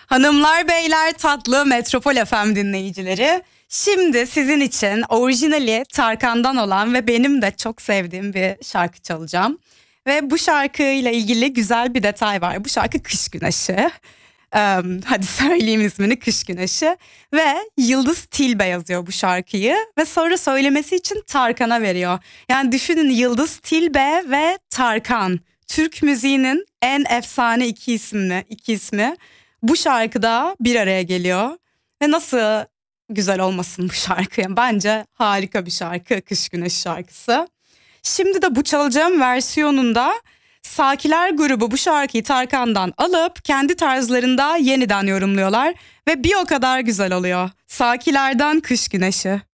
Hanımlar beyler tatlı Metropol FM dinleyicileri. Şimdi sizin için orijinali Tarkan'dan olan ve benim de çok sevdiğim bir şarkı çalacağım. Ve bu şarkıyla ilgili güzel bir detay var. Bu şarkı Kış Güneşi. Hadi söyleyeyim ismini, Kış Güneşi. Ve Yıldız Tilbe yazıyor bu şarkıyı. Ve sonra söylemesi için Tarkan'a veriyor. Yani düşünün, Yıldız Tilbe ve Tarkan. Türk müziğinin en efsane iki ismi bu şarkıda bir araya geliyor. Ve nasıl güzel olmasın bu şarkı? Yani bence harika bir şarkı, Kış Güneşi şarkısı. Şimdi de bu çalacağım versiyonunda Sakiler grubu bu şarkıyı Tarkan'dan alıp kendi tarzlarında yeniden yorumluyorlar. Ve bir o kadar güzel oluyor. Sakilerden Kış Güneşi.